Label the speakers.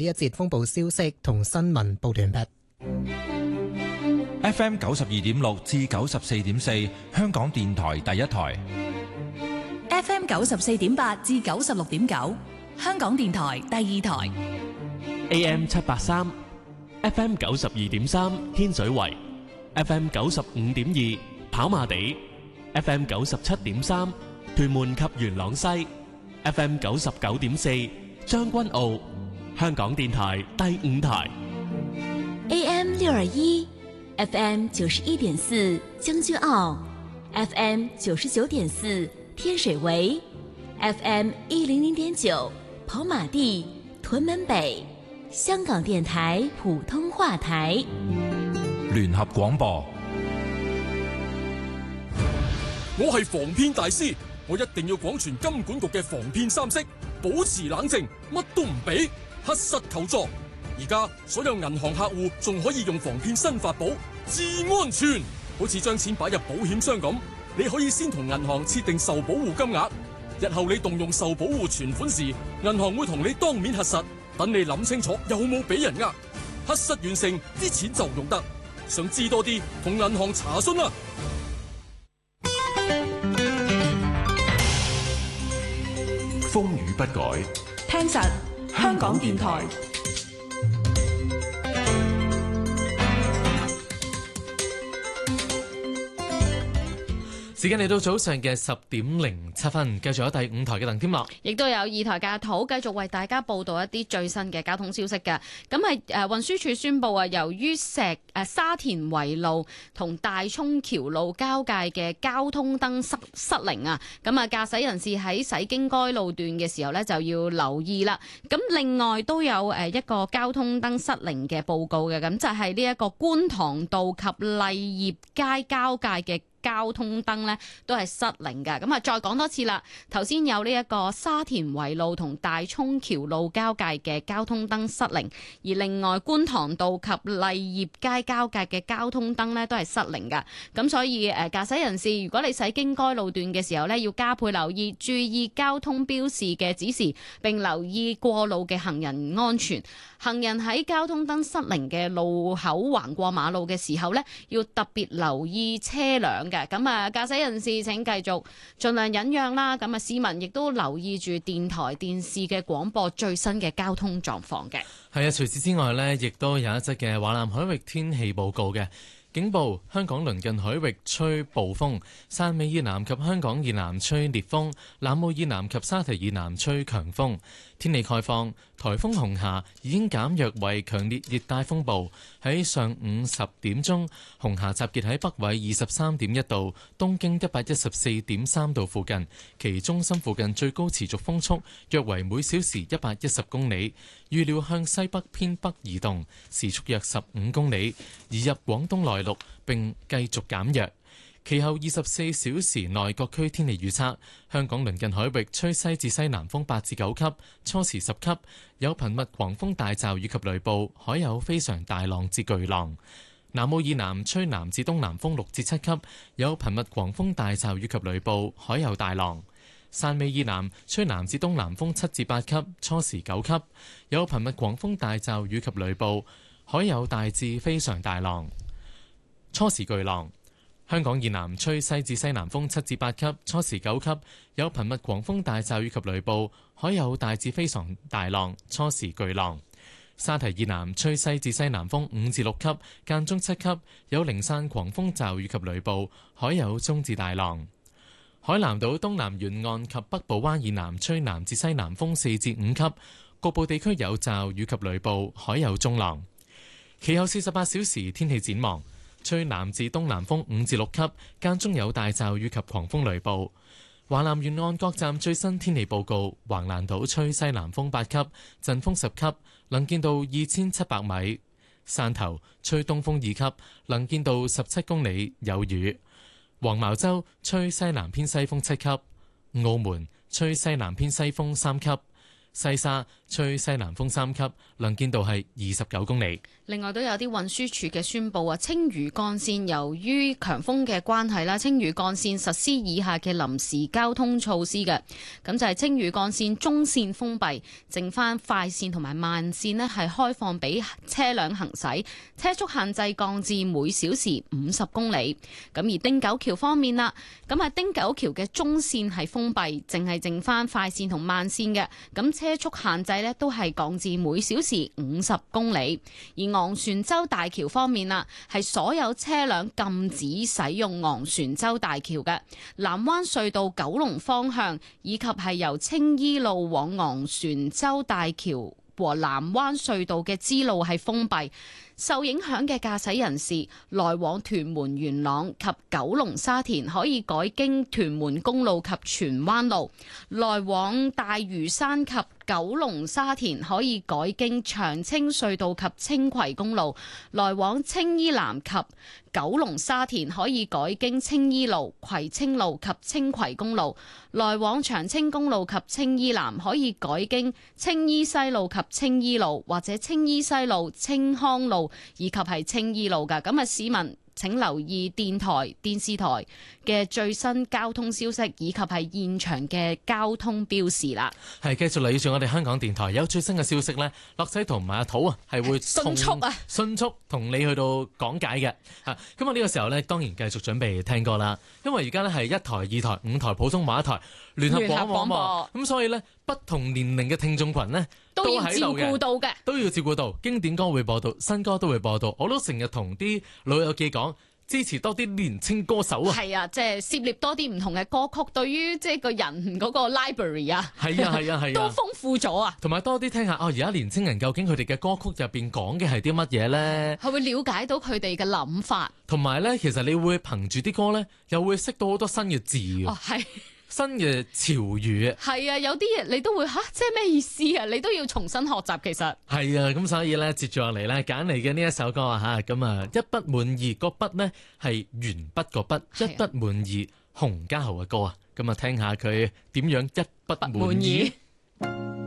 Speaker 1: 呢一節風暴消息同新聞報完畢。
Speaker 2: FM 92.6至94.4，香港電台第一台。
Speaker 3: FM 94.8至96.9，香港電台第二台。
Speaker 4: AM 783 FM 92.3，天水圍 FM 95.2，跑馬地 FM 97.3，屯門及元朗西 FM 99.4，將軍澳，香港電台第五台。
Speaker 5: AM 621 FM 91.4，將軍澳 FM 99.4，天水圍 FM 100.9，跑馬地，屯門北，香港電台普通話台。
Speaker 2: 聯合廣播。
Speaker 6: 我係防騙大師，我一定要廣傳金管局嘅防騙三式，保持冷靜，乜都唔俾，核實求助。而家所有銀行客戶仲可以用防騙新法寶至安全，好似將錢擺入保險箱咁，你可以先同銀行設定受保護金額，日後你動用受保護存款時，銀行會同你當面核實，等你諗清楚有冇俾人呃，核實完成啲錢就用得。想知多啲，同銀行查詢啦。
Speaker 7: 風雨不改，
Speaker 3: 聽實香港電台。
Speaker 8: 時間嚟到早上嘅10:07，繼續有第五台嘅鄧添樂，
Speaker 9: 亦都有二台嘅土，繼續為大家報道一啲最新嘅交通消息嘅。咁係運輸署宣布啊，由於沙田圍路同大涌橋路交界嘅交通燈失靈啊，咁啊駕駛人士喺駛經該路段嘅時候呢，就要留意啦。咁另外都有一個交通燈失靈嘅報告嘅，咁就係呢一個觀塘道及勵業街交界嘅交通燈呢都係失靈㗎，咁啊再講多次啦。頭先有呢一個沙田圍路同大涌橋路交界嘅交通燈失靈，而另外觀塘道及勵業街交界嘅交通燈呢都係失靈㗎。咁所以駕駛人士，如果你駛經該路段嘅時候呢，要加倍留意，注意交通標示嘅指示，並留意過路嘅行人安全。行人喺交通燈失靈嘅路口橫過馬路嘅時候呢，要特別留意車輛。咁啊，駕駛人士請繼續盡量忍讓啦。咁啊，市民亦都留意住電台、電視嘅廣播最新嘅交通狀況嘅。
Speaker 8: 係啊，除此之外呢，亦都有一則嘅華南海域天氣報告嘅。警報：香港鄰近海域吹暴風，汕尾以南及香港以南吹烈風，南澳以南及沙堤以南吹強風。天氣概況：颱風紅霞已經減弱為強烈熱帶風暴。喺上午10點鐘，紅霞集結喺北緯23.1度、東經114.3度附近，其中心附近最高持續風速約為每小時110公里，預料向西北偏北移動，時速約15公里，移入廣東內陸並繼續減弱。其後24小時內各區天氣預測：香港鄰近海域吹西至西南風8至9級，初時10級，有頻密狂風大驟雨及雷暴，海有非常大浪至巨浪。南澳以南吹南至東南風6至7級，有頻密狂風大驟雨及雷暴，海有大浪。汕尾以南吹南至東南風7至8級，初時9級，有頻密狂風大驟雨及雷暴，海有大至非常大浪，初時巨浪。香港以南吹西至西南風7至8級，初時9級，有頻密狂風大驟雨及雷暴，海有大至非常大浪，初時巨浪。沙堤以南吹西至西南風5至6級，間中7級，有零散狂風驟雨及雷暴，海有中至大浪。海南島東南沿岸及北部灣以南吹南至西南風4至5級，局部地區有驟雨及雷暴，海有中浪。其後48小時天氣展望。吹南至東南風5至6級，間中有大驟雨及狂風雷暴。華南沿岸各站最新天氣報告：橫瀾島吹西南風8級，陣風10級，能見度2700米；汕頭吹東風2級，能見度17公里，有雨；黃茅洲吹西南偏西風7級；澳門吹西南偏西風3級。西沙吹西南風3級，能見度係29公里。
Speaker 9: 另外都有啲運輸署嘅宣佈啊，青嶼幹線由於強風嘅關係啦，青嶼幹線實施以下嘅臨時交通措施嘅，咁就係青嶼幹線中線封閉，剩翻快線同埋慢線呢係開放俾車輛行駛，車速限制降至每小時50公里。咁而汀九橋方面啦，咁汀九橋嘅中線係封閉，淨係剩翻快線同慢線嘅，咁車速限制呢都係降至每小時50公里。而昂船洲大橋方面啦，係所有車輛禁止使用昂船洲大橋嘅，南灣隧道九龍方向以及係由青衣路往昂船洲大橋和南灣隧道嘅支路係封閉。受影響嘅駕駛人士來往屯門元朗及九龍沙田可以改經屯門公路及荃灣路，來往大嶼山及九龍沙田可以改經長青隧道及青葵公路，來往青衣南及九龍沙田可以改經青衣路、葵青路及青葵公路，來往長青公路及青衣南可以改經青衣西路及青衣路，或者青衣西路、青康路以及係青衣路㗎。咁啊，市民請留意電台、電視台嘅最新交通消息，以及係現場嘅交通標示啦。係
Speaker 8: 繼續留意住我哋香港電台有最新嘅消息呢，樂仔同埋阿土啊係會迅速同你去到講解嘅。咁啊呢個時候呢，當然繼續準備聽歌啦，因為而家呢係1台、2台、5台普通話1台聯合廣播，咁所以呢，不同年齡嘅聽眾群呢
Speaker 9: 都要照顧到嘅，
Speaker 8: 都要照顧到，經典歌會播到，新歌都會播到。我都成日同啲老友記講，支持多啲年青歌手啊！係啊，即係涉獵多啲唔同嘅歌曲，對於即係個人嗰個 library 啊，係啊，都豐富咗啊！同埋多啲聽下而家年青人究竟佢哋嘅歌曲入邊講嘅係啲乜嘢咧？係會了解到佢哋嘅諗法，同埋咧，其實你會憑住啲歌咧，又會識到好多新嘅字係。新嘅潮語係啊，有啲嘢你都會即係咩意思啊？你都要重新學習，其實係啊，咁所以咧，接住落嚟咧，揀嚟嘅呢一首歌咁啊，一不滿意個筆呢係鉛筆個筆，一不滿意洪嘉豪嘅歌啊，咁啊聽下佢點樣一不滿意。